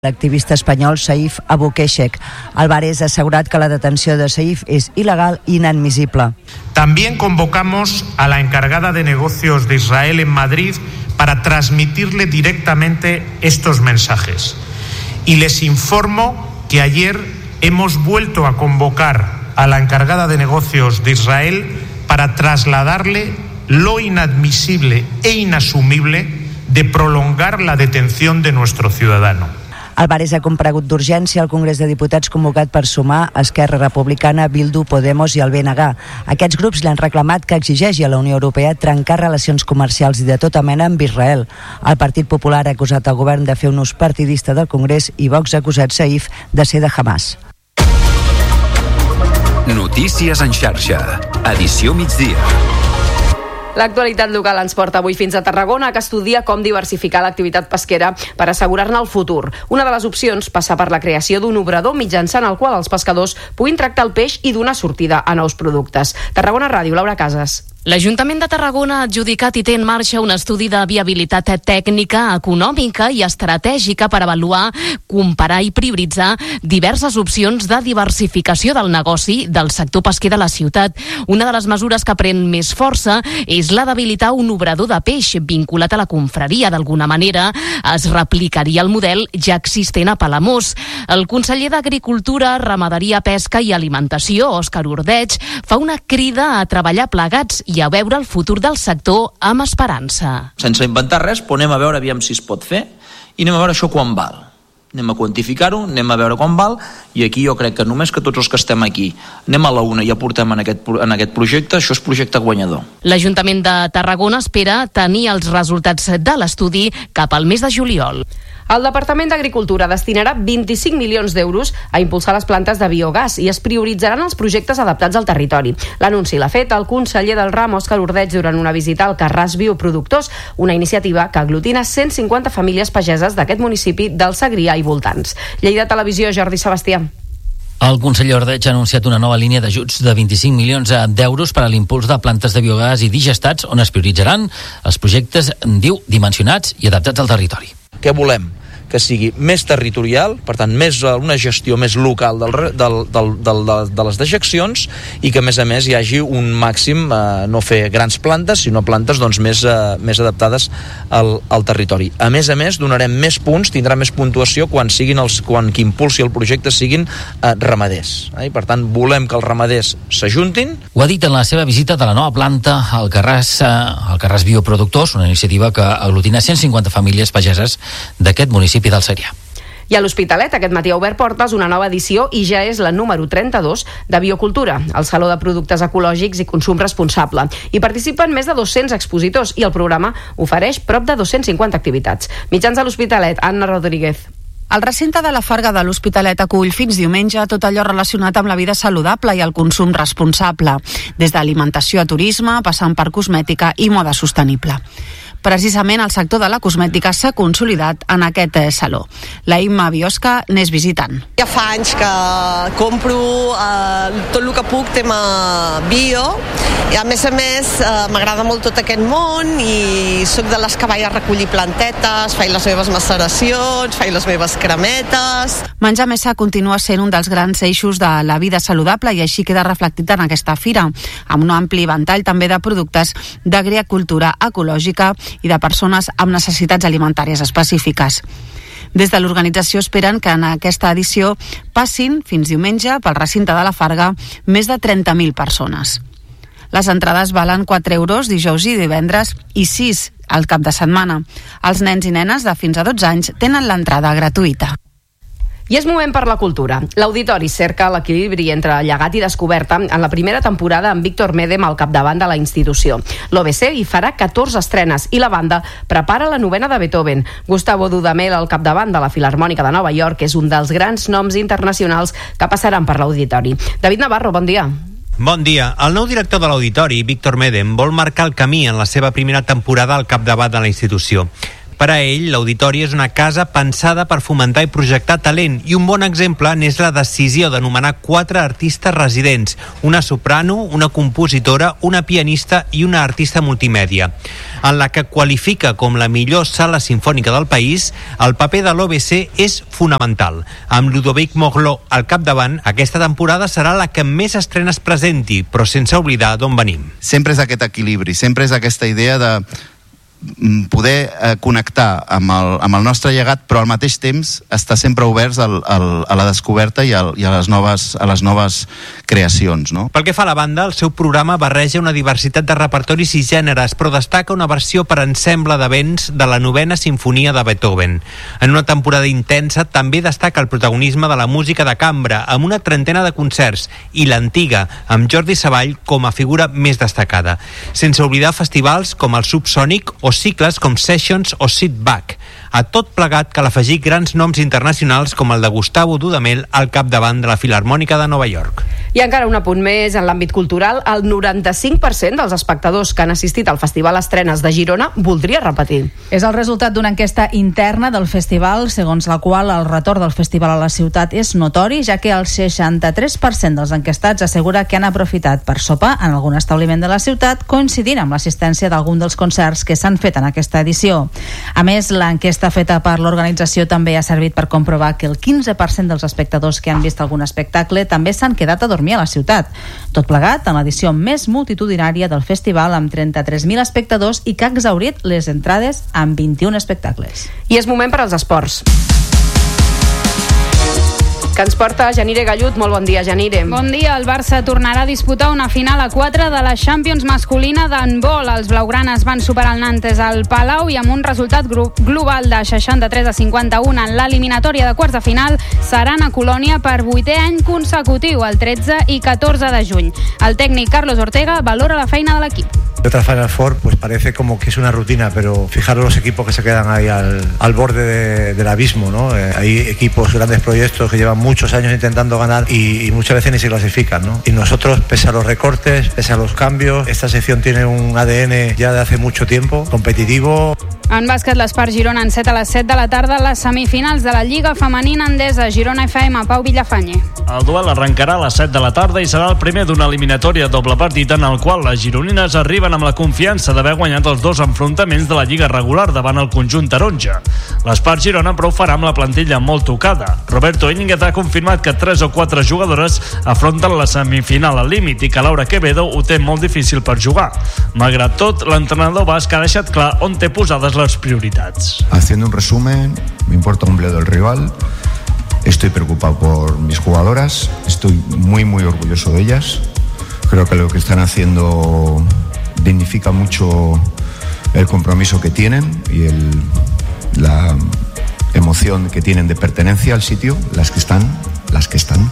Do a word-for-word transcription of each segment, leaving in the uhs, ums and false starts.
l'activista espanyol Saif Abukeshek. Álvarez ha assegurat que la detenció de Saif és il·legal i inadmissible. También convocamos a la encargada de negocios de Israel en Madrid para transmitirle directamente estos mensajes. Y les informo que ayer hemos vuelto a convocar a la encargada de negocios de Israel para trasladarle lo inadmisible e inasumible de prolongar la detención de nuestro ciudadano. Álvarez ha comparegut d'urgència al Congrés de Diputats convocat per sumar Esquerra Republicana, Bildu, Podemos i el B N G. Aquests grups li han reclamat que exigeixi a la Unió Europea trencar relacions comercials i de tota mena amb Israel. El Partit Popular ha acusat el govern de fer un ús partidista del Congrés i Vox ha acusat Saif de ser de Hamas. Notícies en xarxa. Edició migdia. L'actualitat local ens porta avui fins a Tarragona, que estudia com diversificar l'activitat pesquera per assegurar-ne el futur. Una de les opcions passa per la creació d'un obrador mitjançant el qual els pescadors puguin tractar el peix i donar sortida a nous productes. Tarragona Ràdio, Laura Casas. L'Ajuntament de Tarragona ha adjudicat i té en marxa un estudi de viabilitat tècnica, econòmica i estratègica per avaluar, comparar i prioritzar diverses opcions de diversificació del negoci del sector pesquer de la ciutat. Una de les mesures que pren més força és la d'habilitar un obrador de peix vinculat a la confraria. D'alguna manera es replicaria el model ja existent a Palamós. El conseller d'Agricultura, Ramaderia, Pesca i Alimentació, Òscar Ordeig, fa una crida a treballar plegats i a veure el futur del sector amb esperança. Sense inventar res, però anem a veure aviam si es pot fer i anem a veure això quan val. Anem a quantificar-ho, anem a veure quan val, i aquí jo crec que només que tots els que estem aquí anem a la una i aportem en aquest, en aquest projecte, això és projecte guanyador. L'Ajuntament de Tarragona espera tenir els resultats de l'estudi cap al mes de juliol. El Departament d'Agricultura destinarà vint-i-cinc milions d'euros a impulsar les plantes de biogàs i es prioritzaran els projectes adaptats al territori. L'anunci l'ha fet el conseller del ram, Òscar Ordeig, durant una visita al Carràs Bioproductors, una iniciativa que aglutina cent cinquanta famílies pageses d'aquest municipi del Segrià i voltants. Lleida Televisió, Jordi Sebastià. El conseller Ordeig ha anunciat una nova línia d'ajuts de vint-i-cinc milions d'euros per a l'impuls de plantes de biogàs i digestats, on es prioritzaran els projectes, diu, dimensionats i adaptats al territori. Què volem? Que sigui més territorial, per tant, més una gestió més local del, del, del, del, de les dejeccions, i que a més a més hi hagi un màxim, eh, no fer grans plantes, sinó plantes doncs, més, eh, més adaptades al, al territori. A més a més, donarem més punts, tindrà més puntuació quan siguin els, quan qui impulsi el projecte siguin eh, ramaders. Eh? I per tant, volem que els ramaders s'ajuntin. Ho ha dit en la seva visita de la nova planta al Carràs, eh, al Carràs Bioproductors, una iniciativa que aglutina cent cinquanta famílies pageses d'aquest municipi del Segrià. I a l'Hospitalet aquest matí ha obert portes una nova edició i ja és la número trenta-dos de Biocultura, el Saló de Productes Ecològics i Consum Responsable. Hi participen més de dos-cents expositors i el programa ofereix prop de dos-cents cinquanta activitats. Mitjans a l'Hospitalet, Anna Rodríguez. El recinte de la Farga de l'Hospitalet acull fins diumenge tot allò relacionat amb la vida saludable i el consum responsable, des d'alimentació a turisme, passant per cosmètica i moda sostenible. Precisament el sector de la cosmètica s'ha consolidat en aquest saló. La Imma Biosca n'és visitant. Ja fa anys que compro eh, tot el que puc tema bio, i a més a més eh, m'agrada molt tot aquest món i sóc de les que vaig a recollir plantetes, faig les meves maceracions, faig les meves cremetes. Menjar més sa continua sent un dels grans eixos de la vida saludable i així queda reflectit en aquesta fira, amb un ampli ventall també de productes d'agricultura ecològica i de persones amb necessitats alimentàries específiques. Des de l'organització esperen que en aquesta edició passin fins diumenge pel recinte de la Farga més de trenta mil persones. Les entrades valen quatre euros dijous i divendres i sis al cap de setmana. Els nens i nenes de fins a dotze anys tenen l'entrada gratuïta. I és moment per la cultura. L'Auditori cerca l'equilibri entre llegat i descoberta en la primera temporada amb Víctor Médem al capdavant de la institució. L'O B C hi farà catorze estrenes i la banda prepara la novena de Beethoven. Gustavo Dudamel al capdavant de la Filharmònica de Nova York és un dels grans noms internacionals que passaran per l'Auditori. David Navarro, bon dia. Bon dia. El nou director de l'Auditori, Víctor Médem, vol marcar el camí en la seva primera temporada al capdavant de la institució. Per a ell, l'Auditori és una casa pensada per fomentar i projectar talent, i un bon exemple n'és la decisió d'anomenar quatre artistes residents, una soprano, una compositora, una pianista i una artista multimèdia. En la que qualifica com la millor sala sinfònica del país, el paper de l'O B C és fonamental. Amb Ludovic Morló al capdavant, aquesta temporada serà la que més estrenes presenti, però sense oblidar d'on venim. Sempre és aquest equilibri, sempre és aquesta idea de poder eh, connectar amb el, amb el nostre llegat, però al mateix temps estar sempre oberts al, al, a la descoberta i, al, i a, les noves, a les noves creacions, no? Pel que fa a la banda, el seu programa barreja una diversitat de repertoris i gèneres, però destaca una versió per ensemble de vents de la novena sinfonia de Beethoven. En una temporada intensa també destaca el protagonisme de la música de cambra, amb una trentena de concerts, i l'Antiga, amb Jordi Savall com a figura més destacada. Sense oblidar festivals com el Subsònic o cicles com Sessions o Sit Back. A tot plegat cal afegir grans noms internacionals com el de Gustavo Dudamel al capdavant de la Filharmònica de Nova York. I encara un apunt més en l'àmbit cultural, el noranta-cinc per cent dels espectadors que han assistit al Festival Estrenes de Girona voldria repetir. És el resultat d'una enquesta interna del festival, segons la qual el retorn del festival a la ciutat és notori, ja que el seixanta-tres per cent dels enquestats assegura que han aprofitat per sopar en algun establiment de la ciutat, coincidint amb l'assistència d'algun dels concerts que s'han fet en aquesta edició. A més, l'enquesta feta per l'organització també ha servit per comprovar que el quinze per cent dels espectadors que han vist algun espectacle també s'han quedat a dormir a la ciutat. Tot plegat en l'edició més multitudinària del festival, amb trenta-tres mil espectadors i que ha exhaurit les entrades amb vint-i-un espectacles. I és moment per als esports, que ens porta Janire Gallut. Molt bon dia, Janire. Bon dia. El Barça tornarà a disputar una final a quatre de la Champions masculina d'handbol. Els blaugranes van superar el Nantes al Palau i amb un resultat global de seixanta-tres a cinquanta-un en l'eliminatòria de quarts de final seran a Colònia per vuitè any consecutiu, el tretze i catorze de juny. El tècnic Carlos Ortega valora la feina de l'equip. Otra Final Four pues parece como que es una rutina, pero fijaros los equipos que se quedan ahí al, al borde de, del abismo, ¿no? Eh, hay equipos, grandes proyectos que llevan muchos años intentando ganar y, y muchas veces ni se clasifican, ¿no? Y nosotros, pese a los recortes, pese a los cambios, esta sección tiene un A D N ya de hace mucho tiempo, competitivo. En bàsquet, l'Espart Girona enceta a les set de la tarda les semifinals de la Lliga Femenina Endesa. Girona F M, Pau Villafañe. El duel arrencarà a les set de la tarda i serà el primer d'una eliminatòria doble partit en el qual les gironines arriben amb la confiança d'haver guanyat els dos enfrontaments de la Lliga regular davant el conjunt taronja. L'Espart Girona, però, ho farà amb la plantilla molt tocada. Roberto Íñiguez ha confirmat que tres o quatre jugadores afronten la semifinal al límit i que Laura Quevedo ho té molt difícil per jugar. Malgrat tot, l'entrenador basc ha deixat clar on té posades les prioridades. Haciendo un resumen, me importa un bledo el rival. Estoy preocupado por mis jugadoras, estoy muy muy orgulloso de ellas. Creo que lo que están haciendo dignifica mucho el compromiso que tienen y el, la emoción que tienen de pertenencia al sitio, las que están, las que están.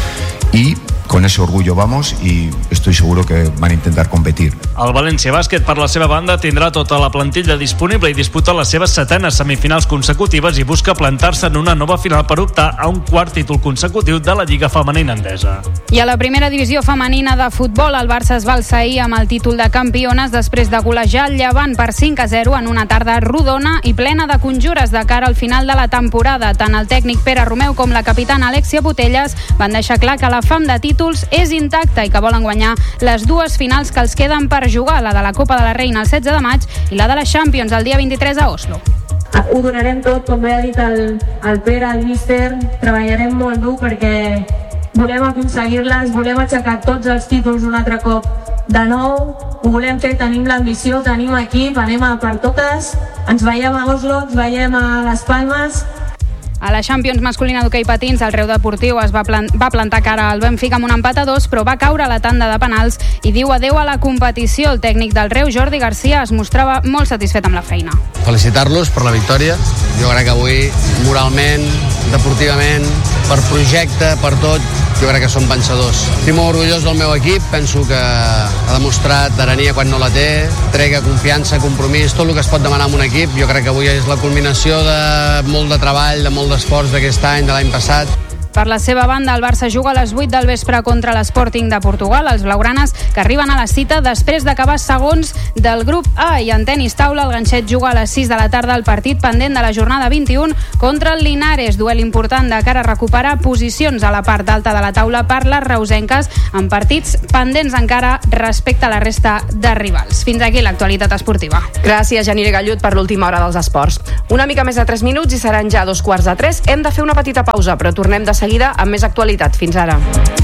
Y con ese orgullo vamos y estoy seguro que van a intentar competir. El València Bàsquet, per la seva banda, tindrà tota la plantilla disponible i disputa les seves setenes semifinals consecutives i busca plantar-se en una nova final per optar a un quart títol consecutiu de la Lliga Femenina Endesa. I a la primera divisió femenina de futbol, el Barça es va alçar ahir amb el títol de campiones després de golejar el Llevant per cinc a zero en una tarda rodona i plena de conjures de cara al final de la temporada. Tant el tècnic Pere Romeu com la capitana Alexia Putellas van deixar clar que la fam de títols és intacta i que volen guanyar les dues finals que els queden per jugar, la de la Copa de la Reina el setze de maig i la de la Champions el dia vint-i-tres a Oslo. Ho donarem tot, com bé ha dit el, el Pere, el míster, treballarem molt dur perquè volem aconseguir-les, volem aixecar tots els títols un altre cop de nou, ho volem fer, tenim l'ambició, tenim equip, anem a per totes, ens veiem a Oslo, ens veiem a Les Palmes. A la Champions masculina d'hoquei patins, el Reu Deportiu es va, plan va plantar cara al Benfica amb un empat a dos, però va caure a la tanda de penals i diu adeu a la competició. El tècnic del Reu, Jordi Garcia, es mostrava molt satisfet amb la feina. Felicitar-los per la victòria. Jo crec que avui, moralment, deportivament, per projecte, per tot, jo crec que som vencedors. Estic molt orgullós del meu equip, penso que ha demostrat tarania quan no la té, trega, confiança, compromís, tot el que es pot demanar en un equip. Jo crec que avui és la culminació de molt de treball, de molt d'esforç d'aquest any, de l'any passat. Per la seva banda, el Barça juga a les vuit del vespre contra l'Sporting de Portugal. Els blaugranes que arriben a la cita després d'acabar segons del grup A. I en tenis taula, el ganxet juga a les sis de la tarda el partit pendent de la jornada vint-i-u contra el Linares. Duel important de cara a recuperar posicions a la part alta de la taula per les reusenques, amb partits pendents encara respecte a la resta de rivals. Fins aquí l'actualitat esportiva. Gràcies, Janire Gallut, per l'última hora dels esports. Una mica més de tres minuts i seran ja dos quarts de tres. Hem de fer una petita pausa, però tornem de seguida amb més actualitat. Fins ara.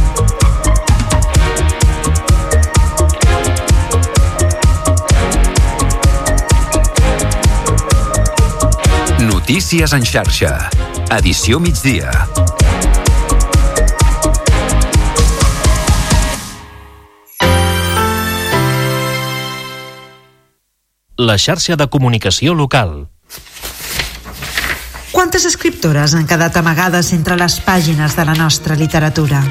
Notícies en xarxa. Edició migdia. La xarxa de comunicació local. Quantes escriptores han quedat amagades entre les pàgines de la nostra literatura?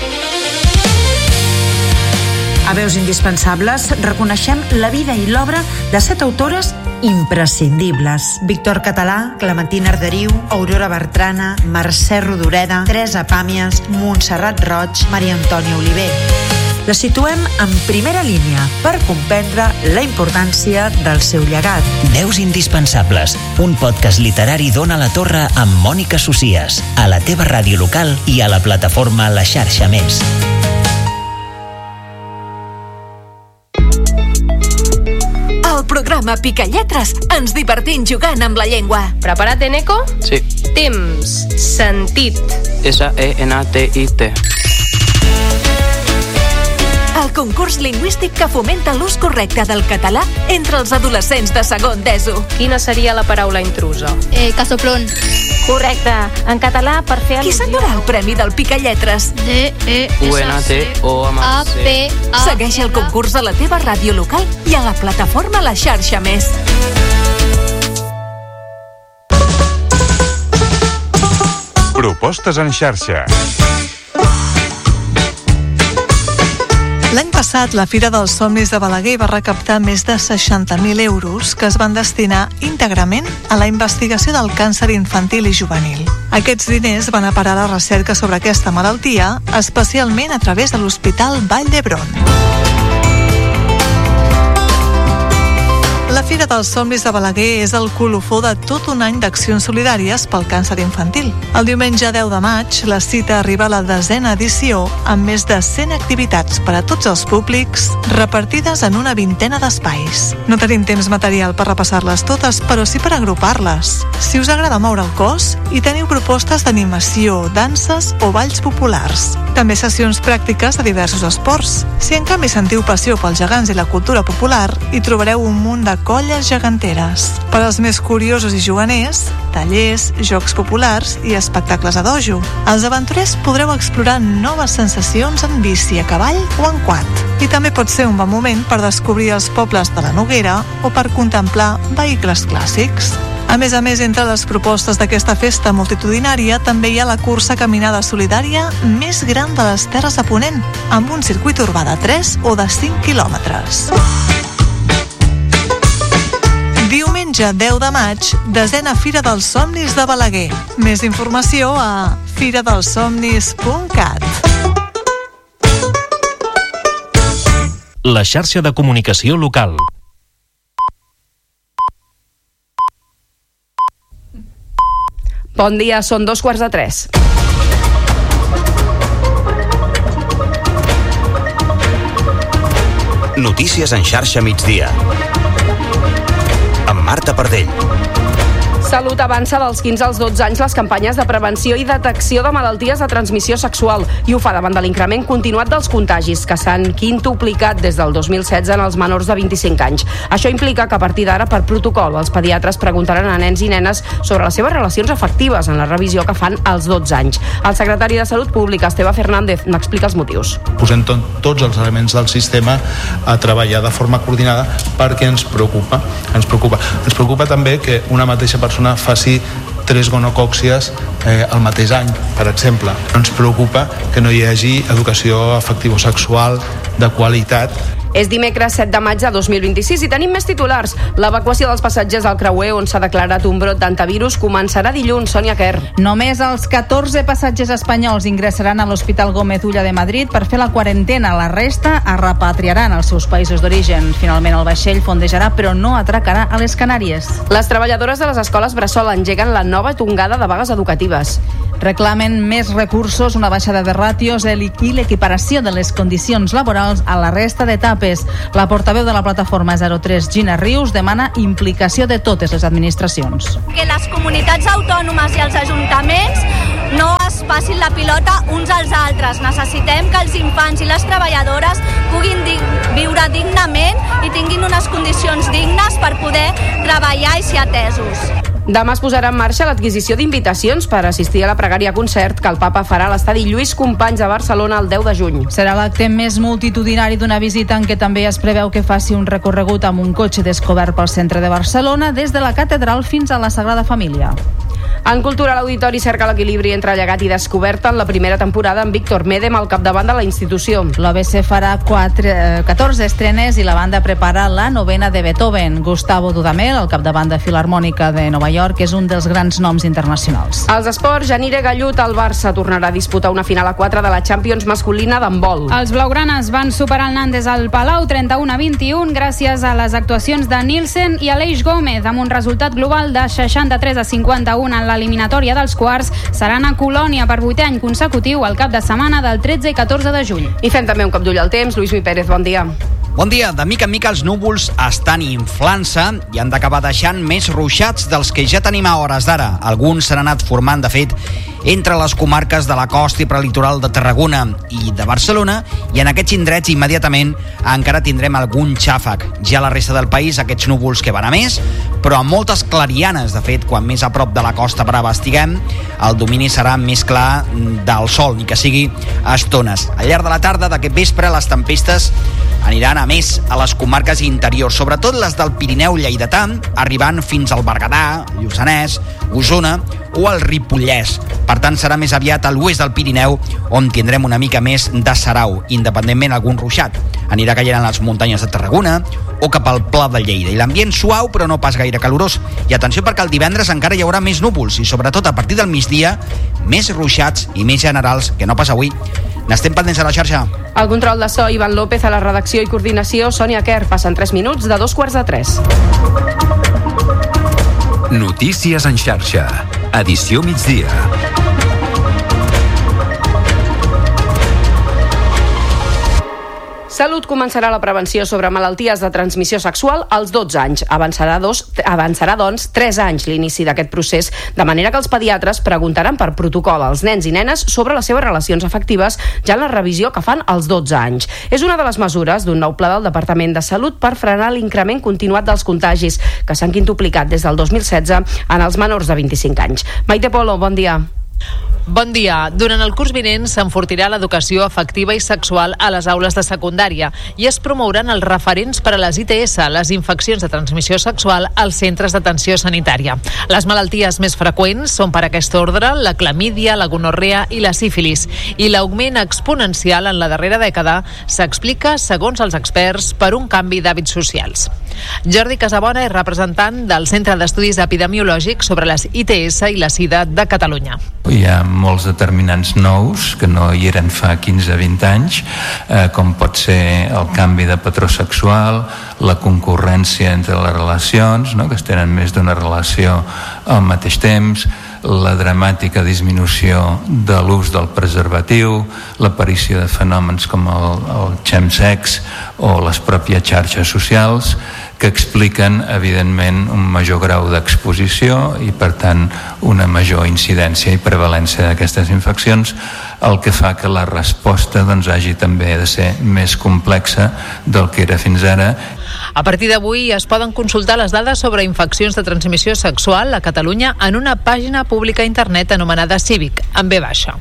A Veus Indispensables reconeixem la vida i l'obra de set autores imprescindibles. Víctor Català, Clementina Arderiu, Aurora Bertrana, Mercè Rodoreda, Teresa Pàmies, Montserrat Roig, Maria Antònia Oliver. La situem en primera línia per comprendre la importància del seu llegat. Veus Indispensables, un podcast literari d'Ona la Torre amb Mònica Socias, a la teva ràdio local i a la plataforma La Xarxa Més. Al programa Picalletres ens divertim jugant amb la llengua. Preparat, Eneco? Sí. Temps, sentit. S E N T I T. El concurs lingüístic que fomenta l'ús correcte del català entre els adolescents de segon d'ESO. Quina seria la paraula intrusa? Eh, casoplón. Correcte. En català, per fer al·lusió... Qui s'endurà el premi del Picalletres? D, E, U N T O M A, P, A... Segueix el concurs a la teva ràdio local i a la plataforma La Xarxa Més. Propostes en xarxa. L'any passat, la Fira dels Somnis de Balaguer va recaptar més de seixanta mil euros que es van destinar íntegrament a la investigació del càncer infantil i juvenil. Aquests diners van a parar a la recerca sobre aquesta malaltia, especialment a través de l'Hospital Vall d'Hebron. La Fira dels Somnis de Balaguer és el colofó de tot un any d'accions solidàries pel càncer infantil. El diumenge deu de maig, la cita arriba a la desena edició amb més de cent activitats per a tots els públics repartides en una vintena d'espais. No tenim temps material per repassar-les totes, però sí per agrupar-les. Si us agrada moure el cos, hi teniu propostes d'animació, danses o balls populars. També sessions pràctiques de diversos esports. Si en canvi sentiu passió pels gegants i la cultura popular, hi trobareu un munt de colles geganteres. Per als més curiosos i juganers, tallers, jocs populars i espectacles a dojo. Els aventurers podreu explorar noves sensacions en bici, a cavall o en quad. I també pot ser un bon moment per descobrir els pobles de la Noguera o per contemplar vehicles clàssics. A més a més, entre les propostes d'aquesta festa multitudinària també hi ha la cursa caminada solidària més gran de les Terres de Ponent, amb un circuit urbà de tres o de cinc quilòmetres. Diumenge deu de maig, desena Fira dels Somnis de Balaguer. Més informació a fira dels somnis punt cat. La xarxa de comunicació local. Bon dia, són dos quarts de tres. Notícies en xarxa migdia. Amb Marta Pardell. Salut avança dels quinze als dotze anys les campanyes de prevenció i detecció de malalties de transmissió sexual i ho fa davant de l'increment continuat dels contagis que s'han quintuplicat des del dos mil setze en els menors de vint-i-cinc anys. Això implica que a partir d'ara, per protocol, els pediatres preguntaran a nens i nenes sobre les seves relacions afectives en la revisió que fan als dotze anys. El secretari de Salut Pública, Esteve Fernández, n'explica els motius. Posem tot, tots els elements del sistema a treballar de forma coordinada perquè ens preocupa. Ens preocupa, ens preocupa també que una mateixa persona faci tres gonocòccies eh, al mateix any, per exemple. Ens preocupa que no hi hagi educació afectivo-sexual de qualitat. És dimecres set de maig de dos mil vint-i-sis i tenim més titulars. L'evacuació dels passatgers al creuer on s'ha declarat un brot d'antivirus començarà dilluns. Sònia Quer. Només els catorze passatgers espanyols ingressaran a l'Hospital Gómez Ulla de Madrid per fer la quarantena. La resta es repatriaran als seus països d'origen. Finalment el vaixell fondejarà però no atracarà a les Canàries. Les treballadores de les escoles bressol engeguen la nova tongada de vagues educatives. Reclamen més recursos, una baixada de ràtios i l'equiparació de les condicions laborals a la resta d'etapes. La portaveu de la plataforma zero tres, Gina Rius, demana implicació de totes les administracions. Que les comunitats autònomes i els ajuntaments no es passin la pilota uns als altres. Necessitem que els infants i les treballadores puguin di- viure dignament i tinguin unes condicions dignes per poder treballar i ser atesos. Demà es posarà en marxa l'adquisició d'invitacions per assistir a la pregària concert que el Papa farà a l'estadi Lluís Companys a Barcelona el deu de juny. Serà l'acte més multitudinari d'una visita en què també es preveu que faci un recorregut amb un cotxe descobert pel centre de Barcelona des de la catedral fins a la Sagrada Família. En cultura, l'Auditori cerca l'equilibri entre llegat i descoberta en la primera temporada amb Víctor Médem al capdavant de la institució. L'O B C farà quatre, catorze estrenes i la banda prepara la novena de Beethoven. Gustavo Dudamel, al capdavant de Filharmònica de Nova York, és un dels grans noms internacionals. Als esports, Janire Gallut, el Barça tornarà a disputar una final a quatre de la Champions masculina d'handbol. Els blaugranes van superar el Nantes al Palau trenta-un a vint-i-un gràcies a les actuacions de Nielsen i Aleix Gómez amb un resultat global de seixanta-tres a cinquanta-un en l'eliminatòria dels quarts. Seran a Colònia per vuitè any consecutiu el cap de setmana del tretze i catorze de juny. I fem també un cop d'ull al temps. Lluís Mi Pérez, bon dia. Bon dia. De mica en mica els núvols estan inflant-se i han d'acabar deixant més ruixats dels que ja tenim a hores d'ara. Alguns s'han anat formant, de fet, entre les comarques de la costa i prelitoral de Tarragona i de Barcelona, i en aquests indrets immediatament encara tindrem algun xàfec. Ja a la resta del país aquests núvols que van a més, però amb moltes clarianes. De fet, quan més a prop de la Costa Brava estiguem, el domini serà més clar del sol, ni que sigui a estones. Al llarg de la tarda d'aquest vespre les tempestes aniran a més a les comarques interiors, sobretot les del Pirineu lleidatà, arribant fins al Berguedà, Lluçanès, Osona o el Ripollès. Per tant, serà més aviat a l'oest del Pirineu on tindrem una mica més de sarau, independentment algun ruixat. Anirà caient a les muntanyes de Tarragona o cap al Pla de Lleida. I l'ambient suau, però no pas gaire calorós. I atenció, perquè el divendres encara hi haurà més núvols i, sobretot, a partir del migdia, més ruixats i més generals que no pas avui. N'estem pendents a la xarxa. El control de so, Ivan López, a la redacció i coordinació, Sònia Quer. Passen tres minuts de dos quarts de tres. Notícies en xarxa. Edició migdia. Salut començarà la prevenció sobre malalties de transmissió sexual als dotze anys. Avançarà, dos, avançarà doncs, tres anys l'inici d'aquest procés, de manera que els pediatres preguntaran per protocol als nens i nenes sobre les seves relacions afectives ja en la revisió que fan als dotze anys. És una de les mesures d'un nou pla del Departament de Salut per frenar l'increment continuat dels contagis, que s'han quintuplicat des del dos mil setze en els menors de vint-i-cinc anys. Maite Polo, bon dia. Bon dia. Durant el curs vinent s'enfortirà l'educació afectiva i sexual a les aules de secundària i es promouran els referents per a les I T S, les infeccions de transmissió sexual, als centres d'atenció sanitària. Les malalties més freqüents són per aquest ordre la clamídia, la gonorrea i la sífilis, i l'augment exponencial en la darrera dècada s'explica, segons els experts, per un canvi d'hàbits socials. Jordi Casabona és representant del Centre d'Estudis Epidemiològics sobre les I T S i la SIDA de Catalunya. Hi ha molts determinants nous que no hi eren fa quinze a vint anys, eh, com pot ser el canvi de patró sexual, la concurrència entre les relacions, no? que es tenen més d'una relació al mateix temps, la dramàtica disminució de l'ús del preservatiu, l'aparició de fenòmens com el, el chemsex o les pròpies xarxes socials, que expliquen, evidentment, un major grau d'exposició i, per tant, una major incidència i prevalència d'aquestes infeccions, el que fa que la resposta doncs, hagi també de ser més complexa del que era fins ara. A partir d'avui es poden consultar les dades sobre infeccions de transmissió sexual a Catalunya en una pàgina pública a internet anomenada Cívic, amb ve baixa.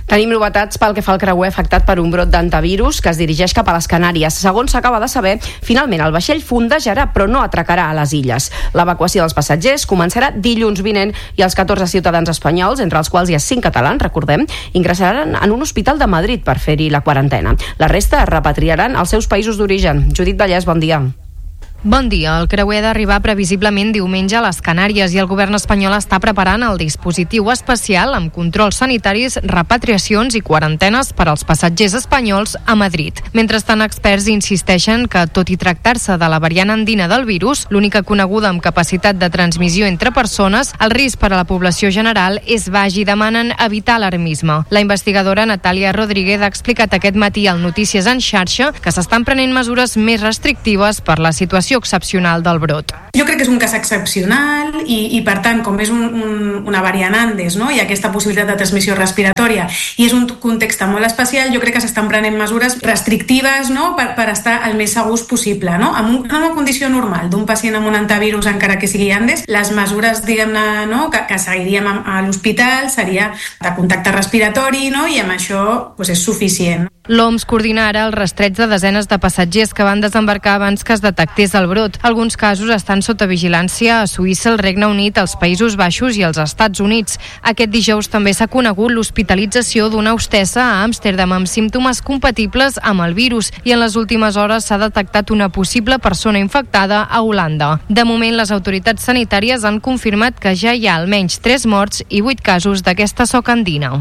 Tenim novetats pel que fa al creuer afectat per un brot d'antivirus que es dirigeix cap a les Canàries. Segons s'acaba de saber, finalment el vaixell fondejarà però no atracarà a les illes. L'evacuació dels passatgers començarà dilluns vinent i els catorze ciutadans espanyols, entre els quals hi ha cinc catalans, recordem, ingressaran en un hospital de Madrid per fer-hi la quarantena. La resta es repatriaran als seus països d'origen. Judit Vallès, bon dia. Bon dia. El creuer ha d'arribar previsiblement diumenge a les Canàries i el govern espanyol està preparant el dispositiu especial amb controls sanitaris, repatriacions i quarantenes per als passatgers espanyols a Madrid. Mentrestant, experts insisteixen que, tot i tractar-se de la variant andina del virus, l'única coneguda amb capacitat de transmissió entre persones, el risc per a la població general és baix i demanen evitar alarmisme. La investigadora Natàlia Rodríguez ha explicat aquest matí al Notícies en xarxa que s'estan prenent mesures més restrictives per la situació excepcional del brot. Jo crec que és un cas excepcional i, i per tant, com és un, un, una variant Andes, no? I aquesta possibilitat de transmissió respiratòria i és un context molt especial, jo crec que s'estan prenent mesures restrictives, no? per, per estar el més segurs possible. No? En, un, en una condició normal d'un pacient amb un antivirus, encara que sigui Andes, les mesures, diguem-ne, no? que, que seguiríem a, a l'hospital seria de contacte respiratori, no? I amb això pues, és suficient. L'O M S coordina ara el rastreig de desenes de passatgers que van desembarcar abans que es detectés el brot. Alguns casos estan sota vigilància a Suïssa, el Regne Unit, els Països Baixos i els Estats Units. Aquest dijous també s'ha conegut l'hospitalització d'una hostessa a Amsterdam amb símptomes compatibles amb el virus i en les últimes hores s'ha detectat una possible persona infectada a Holanda. De moment, les autoritats sanitàries han confirmat que ja hi ha almenys tres morts i vuit casos d'aquesta soca andina.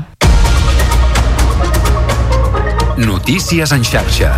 Notícies en xarxa.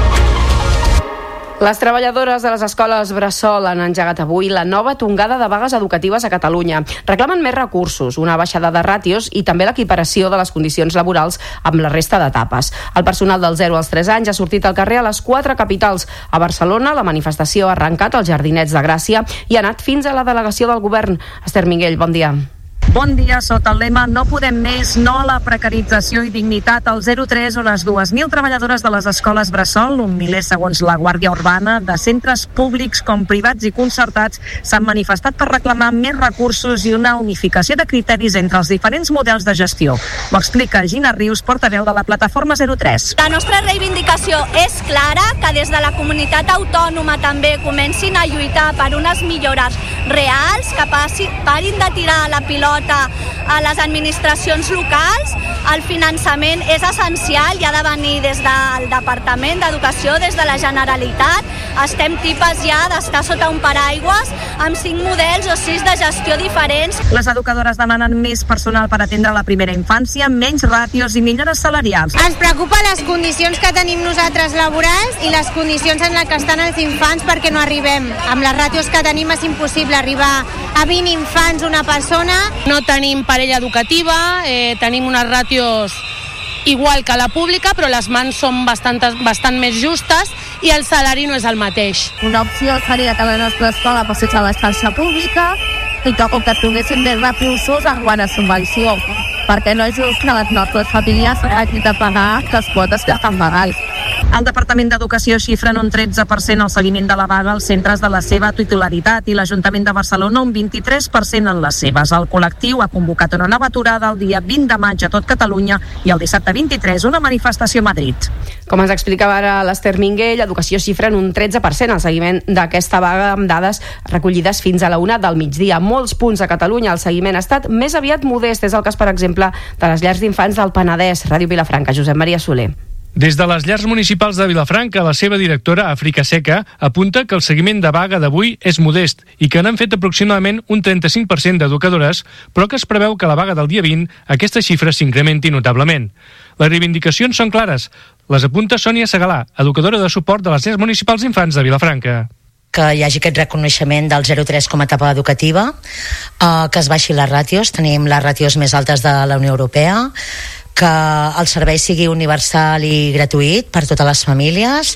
Les treballadores de les escoles Bressol han engegat avui la nova tongada de vagues educatives a Catalunya. Reclamen més recursos, una baixada de ràtios i també l'equiparació de les condicions laborals amb la resta d'etapes. El personal del zero als tres anys ha sortit al carrer a les quatre capitals. A Barcelona, la manifestació ha arrencat als Jardinets de Gràcia i ha anat fins a la delegació del govern. Esther Minguell, bon dia. Bon dia. Sota el lema No podem més, no a la precarització i dignitat, al zero tres o les dues mil treballadores de les escoles Bressol, un miler segons la Guàrdia Urbana, de centres públics com privats i concertats, s'han manifestat per reclamar més recursos i una unificació de criteris entre els diferents models de gestió. Ho explica Gina Rius, portaveu de la plataforma zero tres. La nostra reivindicació és clara, que des de la comunitat autònoma també comencin a lluitar per unes millores reals, que passi, parin de tirar la pilota a les administracions locals. El finançament és essencial i ha de venir des del Departament d'Educació, des de la Generalitat. Estem tipes ja d'estar sota un paraigües amb cinc models o sis de gestió diferents. Les educadores demanen més personal per atendre la primera infància, menys ràtios i millores salarials. Ens preocupa les condicions que tenim nosaltres laborals i les condicions en les que estan els infants, perquè no arribem. Amb les ràtios que tenim és impossible arribar a vint infants una persona. No tenim parella educativa, eh, tenim unes ràtios igual que la pública, però les mans són bastant, bastant més justes i el salari no és el mateix. Una opció seria que la nostra escola passés a la xarxa pública i que com que tinguéssim més recursos en quant a subvenció, perquè no és just que les nostres famílies hagin de pagar les quotes que estan pagant. El Departament d'Educació xifra en un tretze per cent el seguiment de la vaga als centres de la seva titularitat i l'Ajuntament de Barcelona un vint-i-tres per cent en les seves. El col·lectiu ha convocat una nova aturada el dia vint de maig a tot Catalunya i el dissabte vint-i-tres una manifestació a Madrid. Com ens explicava ara l'Esther Minguell, Educació xifra en un tretze per cent el seguiment d'aquesta vaga amb dades recollides fins a la una del migdia. A molts punts a Catalunya el seguiment ha estat més aviat modest. És el cas, per exemple, de les llars d'infants del Penedès. Ràdio Vilafranca, Josep Maria Soler. Des de les llars municipals de Vilafranca, la seva directora, Àfrica Seca, apunta que el seguiment de vaga d'avui és modest i que n'han fet aproximadament un trenta-cinc per cent d'educadores, però que es preveu que a la vaga del dia vint aquesta xifra s'incrementi notablement. Les reivindicacions són clares. Les apunta Sònia Segalà, educadora de suport de les llars municipals d'infants de Vilafranca. Que hi hagi aquest reconeixement del zero tres com a etapa educativa, eh, que es baixi les ràtios, tenim les ràtios més altes de la Unió Europea, que el servei sigui universal i gratuït per totes les famílies,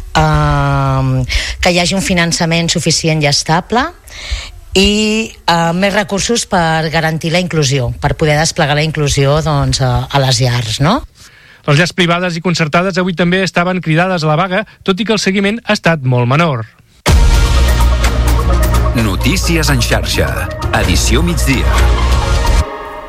eh, que hi hagi un finançament suficient i estable i eh, més recursos per garantir la inclusió, per poder desplegar la inclusió doncs, a, a les llars, no? Les llars privades i concertades avui també estaven cridades a la vaga, tot i que el seguiment ha estat molt menor. Notícies en xarxa. Edició migdia.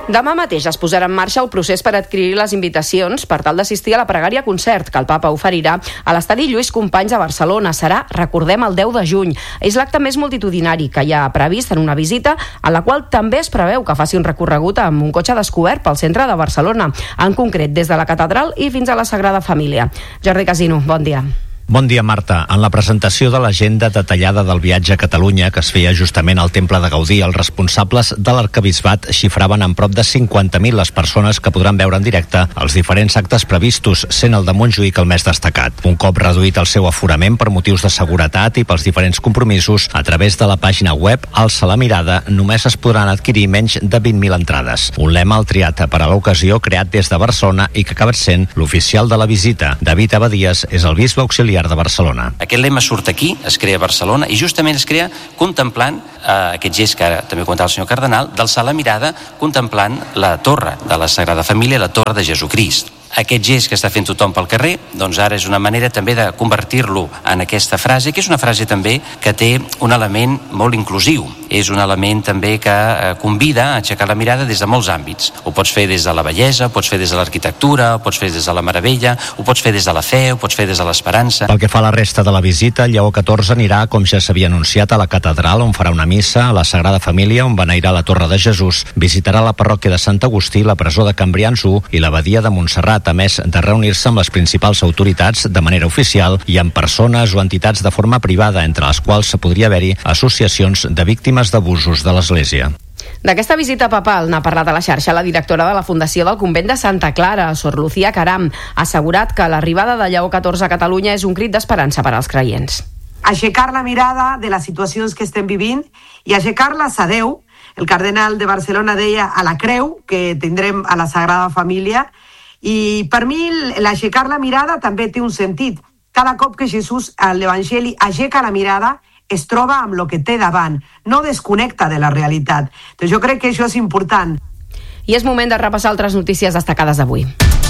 Demà mateix es posarà en marxa el procés per adquirir les invitacions per tal d'assistir a la pregària concert que el papa oferirà a l'estadi Lluís Companys a Barcelona. Serà, recordem, el deu de juny. És l'acte més multitudinari que hi ha previst en una visita en la qual també es preveu que faci un recorregut amb un cotxe descobert pel centre de Barcelona, en concret des de la catedral i fins a la Sagrada Família. Jordi Casino, bon dia. Bon dia, Marta. En la presentació de l'agenda detallada del viatge a Catalunya, que es feia justament al Temple de Gaudí, els responsables de l'arquebisbat xifraven en prop de cinquanta mil les persones que podran veure en directe els diferents actes previstos, sent el de Montjuïc el més destacat. Un cop reduït el seu aforament per motius de seguretat i pels diferents compromisos, a través de la pàgina web Alça la mirada, només es podran adquirir menys de vint mil entrades. Un lema el triat per a l'ocasió, creat des de Barcelona i que ha acabat sent l'oficial de la visita. David Abadies és el bisbe auxiliar de Barcelona. Aquest lema surt aquí, es crea a Barcelona i justament es crea contemplant eh, aquest gest que ara també comentava el senyor Cardenal, d'alçar la mirada contemplant la torre de la Sagrada Família, la torre de Jesucrist. Aquest gest que està fent tothom pel carrer, doncs ara és una manera també de convertir-lo en aquesta frase, que és una frase també que té un element molt inclusiu. És un element també que convida a aixecar la mirada des de molts àmbits. Ho pots fer des de la bellesa, ho pots fer des de l'arquitectura, ho pots fer des de la meravella, ho pots fer des de la fe, ho pots fer des de l'esperança. Pel que fa a la resta de la visita, el Lleó catorze anirà, com ja s'havia anunciat, a la catedral, on farà una missa, a la Sagrada Família, on beneirà la Torre de Jesús, visitarà la parròquia de Sant Agustí, la presó de Cambrians u i l'abadia de Montserrat, a més de reunir-se amb les principals autoritats de manera oficial i amb persones o entitats de forma privada, entre les quals podria haver-hi associacions de víctimes d'abusos de l'Església. D'aquesta visita papal n'ha parlat a la xarxa la directora de la Fundació del Convent de Santa Clara, Sor Lucía Caram. Ha assegurat que l'arribada de Lleó catorze a Catalunya és un crit d'esperança per als creients. Aixecar la mirada de les situacions que estem vivint i aixecar-les a Déu. El cardenal de Barcelona deia a la creu que tindrem a la Sagrada Família. I per mi l'aixecar la mirada també té un sentit. Cada cop que Jesús a l'Evangeli aixeca la mirada es troba amb el que té davant, no desconnecta de la realitat. Doncs jo crec que això és important. I és moment de repassar altres notícies destacades d'avui.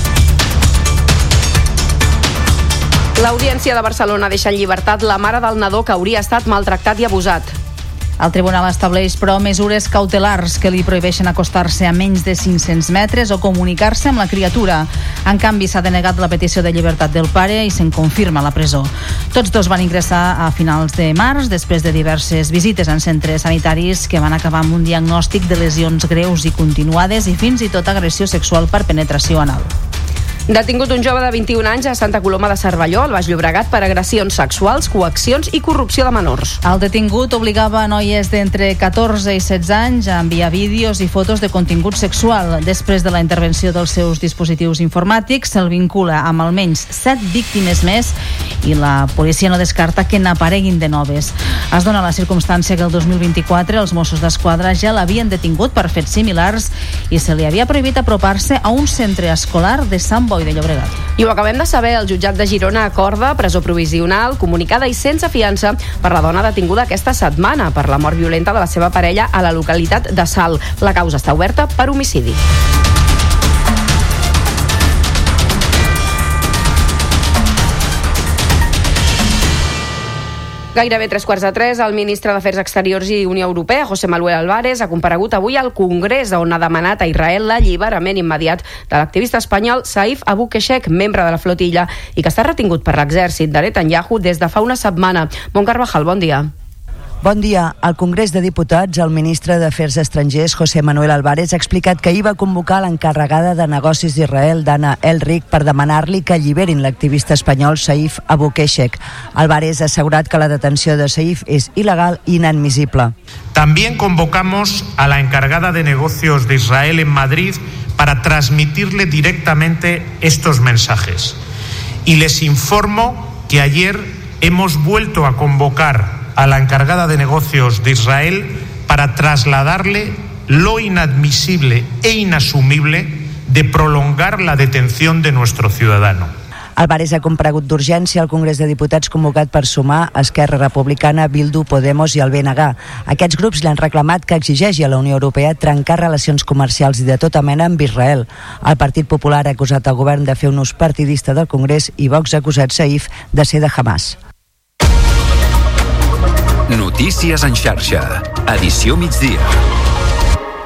L'Audiència de Barcelona deixa en llibertat la mare del nadó que hauria estat maltractat i abusat. El tribunal estableix, però, mesures cautelars que li prohibeixen acostar-se a menys de cinc-cents metres o comunicar-se amb la criatura. En canvi, s'ha denegat la petició de llibertat del pare i se'n confirma la presó. Tots dos van ingressar a finals de març, després de diverses visites en centres sanitaris que van acabar amb un diagnòstic de lesions greus i continuades i fins i tot agressió sexual per penetració anal. Detingut un jove de vint-i-un anys a Santa Coloma de Cervelló, al Baix Llobregat, per agressions sexuals, coaccions i corrupció de menors. El detingut obligava noies d'entre catorze i setze anys a enviar vídeos i fotos de contingut sexual. Després de la intervenció dels seus dispositius informàtics, se'l vincula amb almenys set víctimes més i la policia no descarta que n'apareguin de noves. Es dona la circumstància que el dos mil vint-i-quatre els Mossos d'Esquadra ja l'havien detingut per fets similars i se li havia prohibit apropar-se a un centre escolar de Sant Boi de Llobregat. I ho acabem de saber, el jutjat de Girona acorda presó provisional, comunicada i sense fiança per la dona detinguda aquesta setmana per la mort violenta de la seva parella a la localitat de Salt. La causa està oberta per homicidi. Gairebé tres quarts de tres, el ministre d'Afers Exteriors i Unió Europea, José Manuel Álvarez, ha comparegut avui al Congrés, on ha demanat a Israel l'alliberament immediat de l'activista espanyol Saif Abu Keshek, membre de la flotilla, i que està retingut per l'exèrcit de Netanyahu des de fa una setmana. Bon Carvajal, bon dia. Bon dia. Al Congrés de Diputats, el ministre d'Afers Estrangers, José Manuel Álvarez, ha explicat que ahir va convocar l'encarregada de negocis d'Israel, Dana Elric, per demanar-li que alliberin l'activista espanyol Saif Abu Keshek. Álvarez ha assegurat que la detenció de Saif és il·legal i inadmissible. También convocamos a la encargada de negocios de Israel en Madrid para transmitirle directamente estos mensajes. Y les informo que ayer hemos vuelto a convocar a la encargada de negocios de Israel para trasladarle lo inadmisible e inasumible de prolongar la detención de nuestro ciudadano. Álvarez ha comparegut d'urgència al Congrés de Diputats convocat per Sumar, Esquerra Republicana, Bildu, Podemos i el B N G. Aquests grups li han reclamat que exigeixi a la Unió Europea trencar relacions comercials i de tota mena amb Israel. El Partit Popular ha acusat el govern de fer un ús partidista del Congrés i Vox ha acusat Saif de ser de Hamas. Notícies en xarxa. Edició migdia.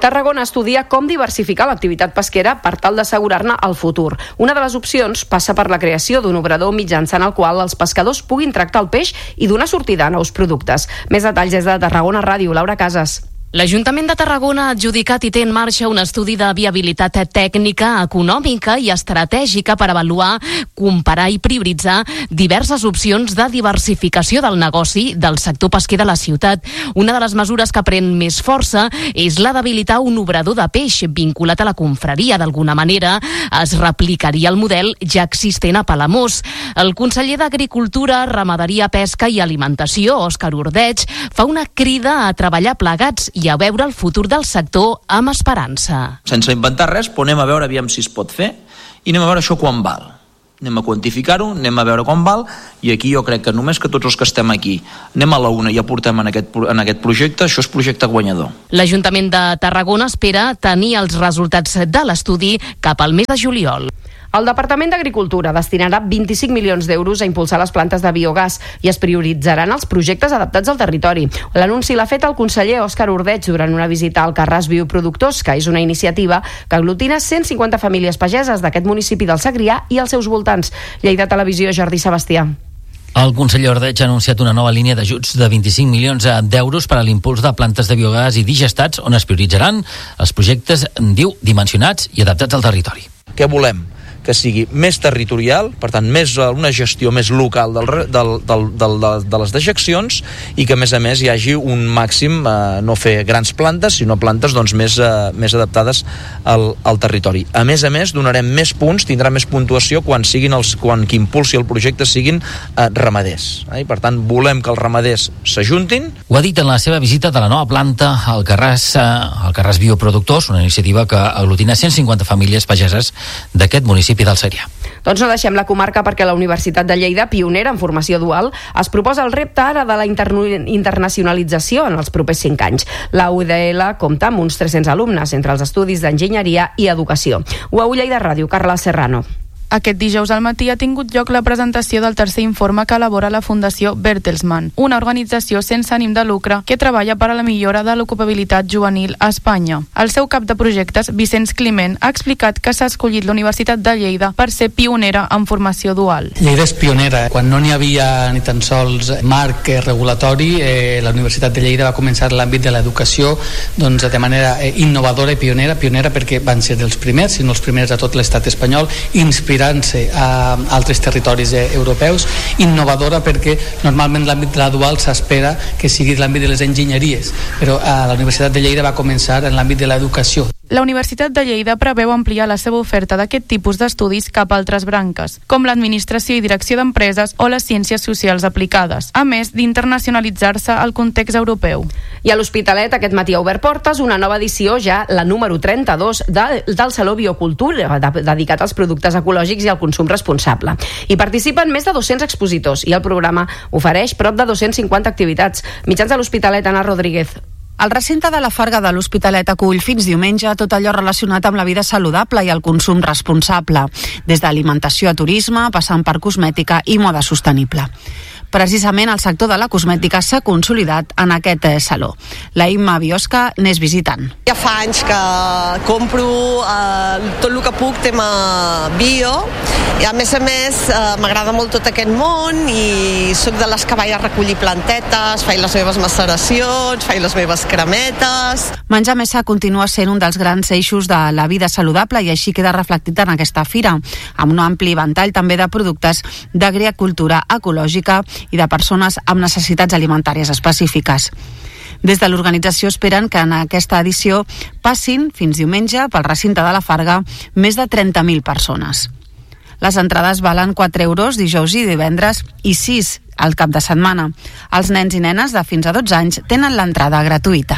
Tarragona estudia com diversificar l'activitat pesquera per tal d'assegurar-ne el futur. Una de les opcions passa per la creació d'un obrador mitjançant el qual els pescadors puguin tractar el peix i donar sortida a nous productes. Més detalls des de Tarragona Ràdio, Laura Casas. L'Ajuntament de Tarragona ha adjudicat i té en marxa un estudi de viabilitat tècnica, econòmica i estratègica per avaluar, comparar i prioritzar diverses opcions de diversificació del negoci del sector pesquer de la ciutat. Una de les mesures que pren més força és la d'habilitar un obrador de peix vinculat a la confraria. D'alguna manera es replicaria el model ja existent a Palamós. El conseller d'Agricultura, Ramaderia, Pesca i Alimentació, Òscar Ordeig, fa una crida a treballar plegats i a veure el futur del sector amb esperança. Sense inventar res, però anem a veure aviam si es pot fer i anem a veure això quan val. Anem a quantificar-ho, anem a veure quan val, i aquí jo crec que només que tots els que estem aquí anem a la una i aportem en aquest, en aquest projecte, això és projecte guanyador. L'Ajuntament de Tarragona espera tenir els resultats de l'estudi cap al mes de juliol. El Departament d'Agricultura destinarà vint-i-cinc milions d'euros a impulsar les plantes de biogàs i es prioritzaran els projectes adaptats al territori. L'anunci l'ha fet el conseller Òscar Ordeig durant una visita al Carràs Bioproductors, que és una iniciativa que aglutina cent cinquanta famílies pageses d'aquest municipi del Segrià i els seus voltants. Lleida Televisió, Jordi Sebastià. El conseller Ordeig ha anunciat una nova línia d'ajuts de vint-i-cinc milions d'euros per a l'impuls de plantes de biogàs i digestats, on es prioritzaran els projectes, diu, dimensionats i adaptats al territori. Què volem? Que sigui més territorial, per tant, més una gestió més local del, del, del, del, de les dejeccions, i que, a més a més, hi hagi un màxim, eh, no fer grans plantes, sinó plantes doncs, més, eh, més adaptades al, al territori. A més a més, donarem més punts, tindrà més puntuació quan, siguin els, quan qui impulsi el projecte siguin eh, ramaders. Eh? I, per tant, volem que els ramaders s'ajuntin. Ho ha dit en la seva visita de la nova planta al Carràs, eh, al Carràs Bioproductors, una iniciativa que aglutina cent cinquanta famílies pageses d'aquest municipi del Segrià. Doncs no deixem la comarca perquè la Universitat de Lleida, pionera en formació dual, es proposa el repte ara de la interna- internacionalització en els propers cinc anys. La U D L compta amb uns tres-cents alumnes entre els estudis d'enginyeria i educació. U A U Lleida Ràdio, Carla Serrano. Aquest dijous al matí ha tingut lloc la presentació del tercer informe que elabora la Fundació Bertelsmann, una organització sense ànim de lucre que treballa per a la millora de l'ocupabilitat juvenil a Espanya. El seu cap de projectes, Vicenç Climent, ha explicat que s'ha escollit la Universitat de Lleida per ser pionera en formació dual. Lleida és pionera. Quan no n'hi havia ni tan sols marc regulatori, eh, la Universitat de Lleida va començar l'àmbit de l'educació doncs, de manera eh, innovadora i pionera, pionera perquè van ser dels primers, si no els primers a tot l'estat espanyol, inspirant inspirant-se a altres territoris europeus, innovadora perquè normalment l'àmbit de la dual s'espera que sigui l'àmbit de les enginyeries, però a la Universitat de Lleida va començar en l'àmbit de l'educació. La Universitat de Lleida preveu ampliar la seva oferta d'aquest tipus d'estudis cap a altres branques, com l'administració i direcció d'empreses o les ciències socials aplicades, a més d'internacionalitzar-se al context europeu. I a l'Hospitalet aquest matí ha obert portes una nova edició, ja la número trenta-dos, de, del Saló Biocultura, de, dedicat als productes ecològics i al consum responsable. Hi participen més de dos-cents expositors i el programa ofereix prop de dos-cents cinquanta activitats. Mitjans de l'Hospitalet, Anna Rodríguez. El recinte de la Farga de l'Hospitalet acull fins diumenge tot allò relacionat amb la vida saludable i el consum responsable, des d'alimentació a turisme, passant per cosmètica i moda sostenible. Precisament el sector de la cosmètica s'ha consolidat en aquest saló. La Imma Biosca n'és visitant. Ja fa anys que compro eh, tot el que puc tema bio i a més a més eh, m'agrada molt tot aquest món i sóc de les que vaig a recollir plantetes, faig les meves maceracions, faig les meves cremetes. Menjar Mesa continua sent un dels grans eixos de la vida saludable i així queda reflectit en aquesta fira, amb un ampli ventall també de productes d'agricultura ecològica i de persones amb necessitats alimentàries específiques. Des de l'organització esperen que en aquesta edició passin fins diumenge pel recinte de la Farga més de trenta mil persones. Les entrades valen quatre euros dijous i divendres i sis al cap de setmana. Els nens i nenes de fins a dotze anys tenen l'entrada gratuïta.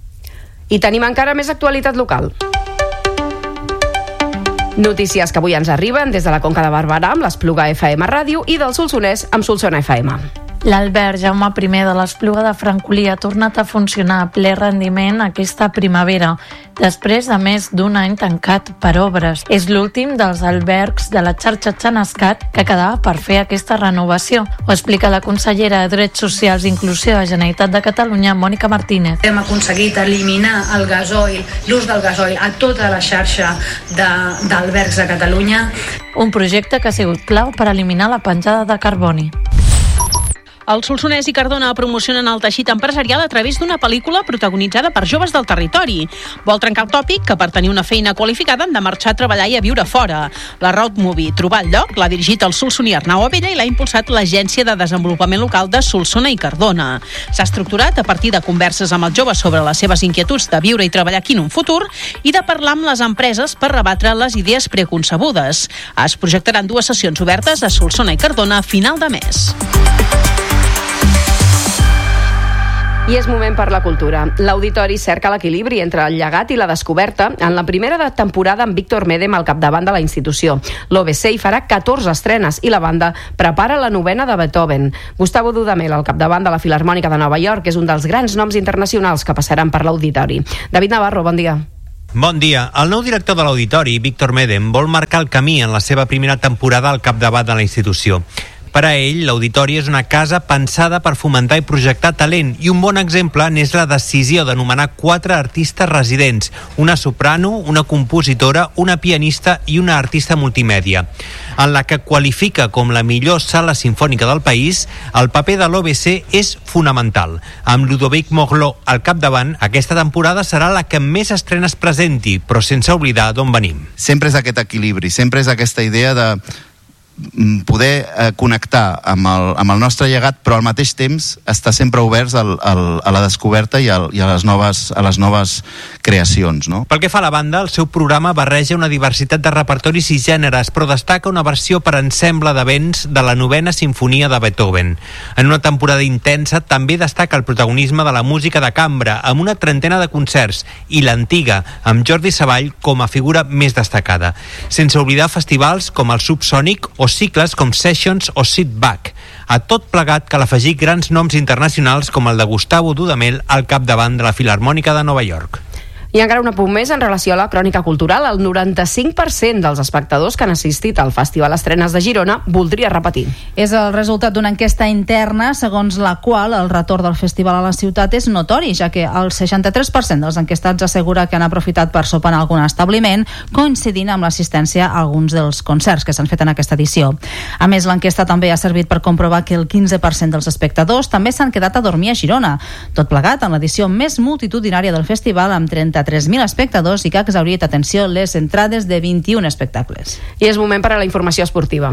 I tenim encara més actualitat local. Notícies que avui ens arriben des de la Conca de Barberà amb l'Espluga F M Ràdio i del Solsonès amb Solsona F M. L'Alberg Jaume I de l'Espluga de Francolí ha tornat a funcionar a ple rendiment aquesta primavera, després de més d'un any tancat per obres. És l'últim dels albergs de la xarxa Xanascat que quedava per fer aquesta renovació. Ho explica la consellera de Drets Socials i Inclusió de la Generalitat de Catalunya, Mònica Martínez. Hem aconseguit eliminar el gasoil, l'ús del gasoil a tota la xarxa de, d'albergs de Catalunya. Un projecte que ha sigut clau per eliminar la penjada de carboni. El Solsonès i Cardona promocionen el teixit empresarial a través d'una pel·lícula protagonitzada per joves del territori. Vol trencar el tòpic que per tenir una feina qualificada han de marxar a treballar i a viure fora. La Road Movie Trobar el lloc l'ha dirigit el solsoní Arnau Abella i l'ha impulsat l'Agència de Desenvolupament Local de Solsona i Cardona. S'ha estructurat a partir de converses amb els joves sobre les seves inquietuds de viure i treballar aquí en un futur i de parlar amb les empreses per rebatre les idees preconcebudes. Es projectaran dues sessions obertes a Solsona i Cardona a final de mes. I és moment per la cultura. L'Auditori cerca l'equilibri entre el llegat i la descoberta en la primera temporada amb Víctor Médem al capdavant de la institució. L'O B C hi farà catorze estrenes i la banda prepara la novena de Beethoven. Gustavo Dudamel, al capdavant de la Filharmònica de Nova York, és un dels grans noms internacionals que passaran per l'Auditori. David Navarro, bon dia. Bon dia. El nou director de l'Auditori, Víctor Médem, vol marcar el camí en la seva primera temporada al capdavant de la institució. Per a ell, l'Auditori és una casa pensada per fomentar i projectar talent i un bon exemple n'és la decisió d'anomenar quatre artistes residents, una soprano, una compositora, una pianista i una artista multimèdia. En la que qualifica com la millor sala sinfònica del país, el paper de l'O B C és fonamental. Amb Ludovic Morló al capdavant, aquesta temporada serà la que més estrenes presenti, però sense oblidar d'on venim. Sempre és aquest equilibri, sempre és aquesta idea de poder eh, connectar amb el, amb el nostre llegat, però al mateix temps estar sempre oberts al, al, a la descoberta i, al, i a, les noves, a les noves creacions, no? Pel que fa a la banda, el seu programa barreja una diversitat de repertoris i gèneres, però destaca una versió per ensemble de vents de la novena sinfonia de Beethoven. En una temporada intensa també destaca el protagonisme de la música de cambra, amb una trentena de concerts, i l'antiga, amb Jordi Savall com a figura més destacada. Sense oblidar festivals com el Subsonic o cicles com Sessions o Sit Back. A tot plegat cal afegir grans noms internacionals com el de Gustavo Dudamel al capdavant de la Filharmònica de Nova York. I encara un apunt més en relació a la crònica cultural. El noranta-cinc per cent dels espectadors que han assistit al Festival Estrenes de Girona voldria repetir. És el resultat d'una enquesta interna segons la qual el retorn del festival a la ciutat és notori, ja que el seixanta-tres per cent dels enquestats assegura que han aprofitat per sopar en algun establiment, coincidint amb l'assistència a alguns dels concerts que s'han fet en aquesta edició. A més, l'enquesta també ha servit per comprovar que el quinze per cent dels espectadors també s'han quedat a dormir a Girona. Tot plegat en l'edició més multitudinària del festival, amb trenta-tres mil espectadors i que ha exhaurit, atenció, les entrades de vint-i-un espectacles. I és moment per a la informació esportiva,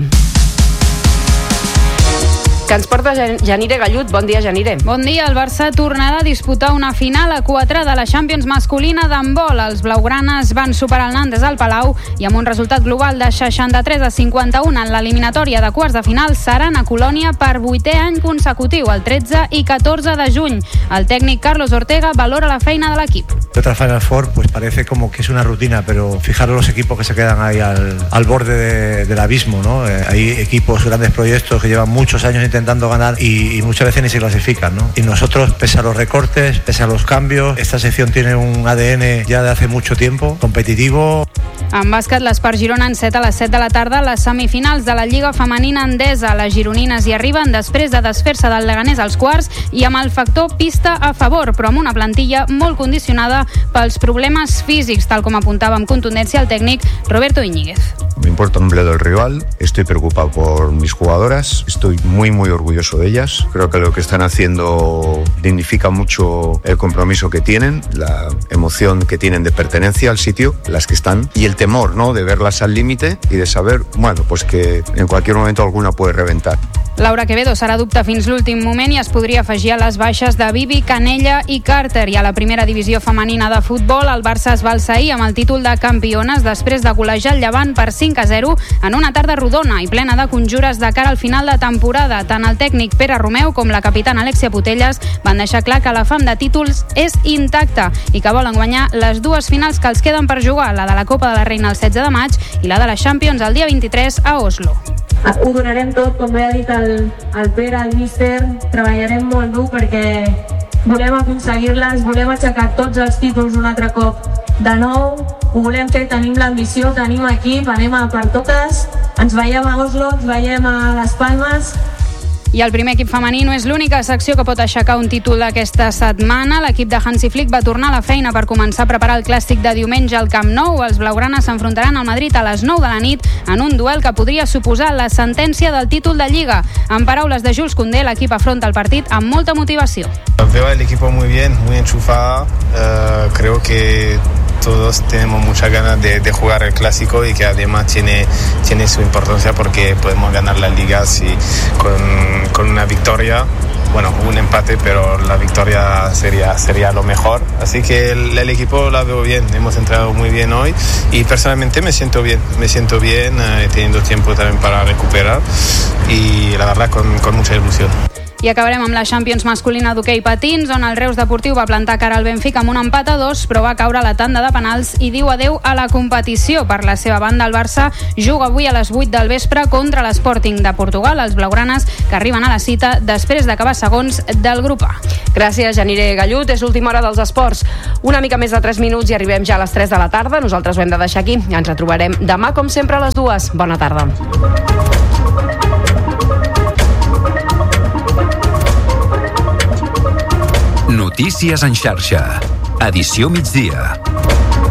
que ens porta Janire Gallut. Bon dia, Janire. Bon dia. El Barça tornarà a disputar una final a quatre de la Champions masculina d'handbol. Els blaugranes van superar el Nantes al Palau i amb un resultat global de seixanta-tres a cinquanta-un en l'eliminatòria de quarts de final seran a Colònia per vuitè any consecutiu, el tretze i catorze de juny. El tècnic Carlos Ortega valora la feina de l'equip. Otra Final Four pues parece como que es una rutina, pero fijaros los equipos que se quedan ahí al, al borde de, del abismo, ¿no? Eh, hay equipos, grandes proyectos que llevan muchos años intentando ganar y, y muchas veces ni se clasifican, ¿no? Y nosotros, pese a los recortes, pese a los cambios, esta sección tiene un A D N ya de hace mucho tiempo, competitivo. En bàsquet, l'Espart Girona enceta a les set de la tarda les semifinals de la Lliga Femenina Endesa. Les gironines hi arriben després de desfer-se del Leganés als quarts i amb el factor pista a favor, però amb una plantilla molt condicionada pels problemes físics, tal com apuntava amb contundència el tècnic Roberto Iñiguez. Me importa un bledo el rival, estoy preocupado por mis jugadoras, estoy muy muy orgulloso de ellas. Creo que lo que están haciendo dignifica mucho el compromiso que tienen, la emoción que tienen de pertenencia al sitio, las que están, y el temor, ¿no?, de verlas al límite y de saber, bueno, pues que en cualquier momento alguna puede reventar. Laura Quevedo serà dubte fins l'últim moment i es podria afegir a les baixes de Bibi, Canella i Carter. I a la primera divisió femenina de futbol, el Barça es va alçar ahir amb el títol de campiones després de golejar el Llevant per cinc a zero en una tarda rodona i plena de conjures de cara al final de temporada. Tant el tècnic Pere Romeu com la capitana Alexia Putelles van deixar clar que la fam de títols és intacta i que volen guanyar les dues finals que els queden per jugar, la de la Copa de la Reina el setze de maig i la de la Champions el dia vint-i-tres a Oslo. ho donarem tot, com bé ha dit el, el Pere, el míster, treballarem molt dur perquè volem aconseguir-les, volem aixecar tots els títols un altre cop de nou, ho volem fer, tenim l'ambició, tenim equip, anem a per totes, ens veiem a Oslo, ens veiem a Les Palmes. I el primer equip femení no és l'única secció que pot aixecar un títol aquesta setmana. L'equip de Hansi Flick va tornar a la feina per començar a preparar el clàssic de diumenge al Camp Nou. Els blaugranes s'enfrontaran al Madrid a les nou de la nit en un duel que podria suposar la sentència del títol de Lliga. En paraules de Jules Koundé, l'equip afronta el partit amb molta motivació. Veo al equipo muy bien, muy enchufada. Uh, creo que todos tenemos muchas ganas de, de jugar el clásico y que además tiene, tiene su importancia porque podemos ganar la liga si con, con una victoria, bueno, un empate, pero la victoria sería, sería lo mejor. Así que el, el equipo la veo bien, hemos entrado muy bien hoy y personalmente me siento bien, me siento bien, eh, teniendo tiempo también para recuperar y la verdad con, con mucha ilusión. I acabarem amb la Champions masculina d'hoquei patins, on el Reus Deportiu va plantar cara al Benfica amb un empat a dos, però va caure a la tanda de penals i diu adeu a la competició. Per la seva banda, el Barça juga avui a les vuit del vespre contra l'Sporting de Portugal, els blaugranes que arriben a la cita després d'acabar segons del grup A. Gràcies, Janire Gallut. És l'última hora dels esports. Una mica més de tres minuts i arribem ja a les tres de la tarda. Nosaltres ho hem de deixar aquí. Ens retrobarem demà, com sempre, a les dues. Bona tarda. Notícies en xarxa. Edició migdia.